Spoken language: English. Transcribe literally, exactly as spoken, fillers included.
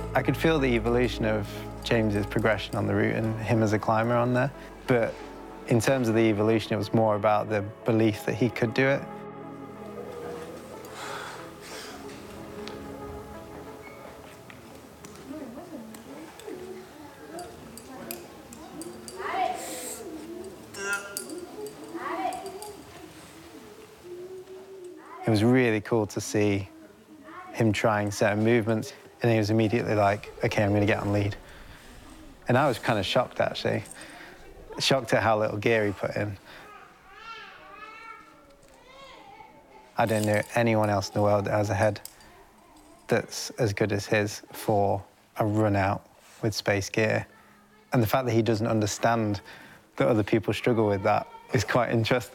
I could feel the evolution of James's progression on the route and him as a climber on there. But in terms of the evolution, it was more about the belief that he could do it. It was really cool to see him trying certain movements, and he was immediately like, OK, I'm going to get on lead. And I was kind of shocked, actually. Shocked at how little gear he put in. I don't know anyone else in the world that has a head that's as good as his for a run out with space gear. And the fact that he doesn't understand that other people struggle with that is quite interesting.